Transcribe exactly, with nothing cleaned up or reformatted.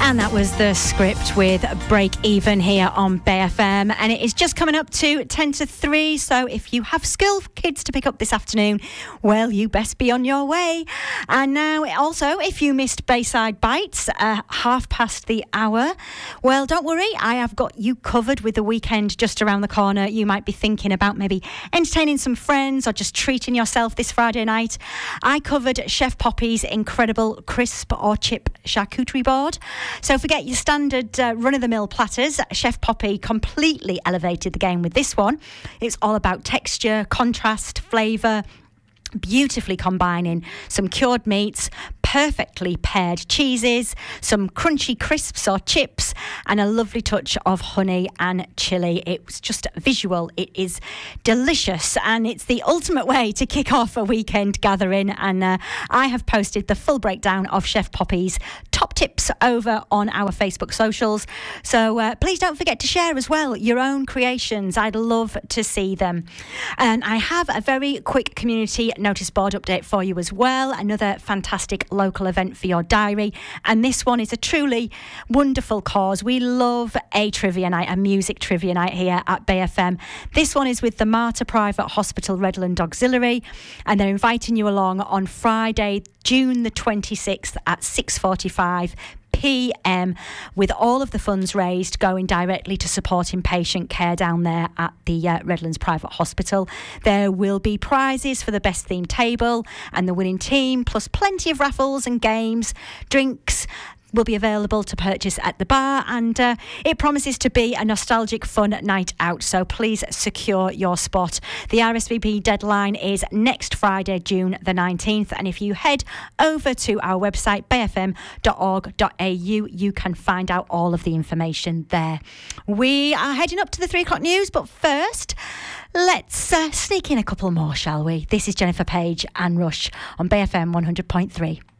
And that was The Script with Break Even here on Bay F M. And it is just coming up to ten to three. So if you have school kids to pick up this afternoon, well, you best be on your way. And now also, if you missed Bayside Bites, uh, half past the hour, well, don't worry. I have got you covered with the weekend just around the corner. You might be thinking about maybe entertaining some friends or just treating yourself this Friday night. I covered Chef Poppy's incredible crisp or chip charcuterie board. So forget your standard uh, run-of-the-mill platters. Chef Poppy completely elevated the game with this one. It's all about texture, contrast, flavour, beautifully combining some cured meats, perfectly paired cheeses, some crunchy crisps or chips, and a lovely touch of honey and chilli. It was just visual. It is delicious, and it's the ultimate way to kick off a weekend gathering. And uh, I have posted the full breakdown of Chef Poppy's top tips over on our Facebook socials. So uh, please don't forget to share as well your own creations. I'd love to see them. And I have a very quick community notice board update for you as well. Another fantastic local event for your diary, and this one is a truly wonderful cause. We love a trivia night, a music trivia night here at Bay F M. This one is with the Mater Private Hospital Redland Auxiliary, and they're inviting you along on Friday, June the twenty-sixth at six forty-five p m, with all of the funds raised going directly to supporting patient care down there at the uh, Redlands Private Hospital. There will be prizes for the best themed table and the winning team, plus plenty of raffles and games. Drinks will be available to purchase at the bar, and uh, it promises to be a nostalgic fun night out, so please secure your spot. The R S V P deadline is next Friday, June the nineteenth, and if you head over to our website bay f m dot org dot a u, you can find out all of the information there. We are heading up to the three o'clock news, but first let's uh, sneak in a couple more, shall we? This is Jennifer Page and Rush on Bay F M one hundred point three.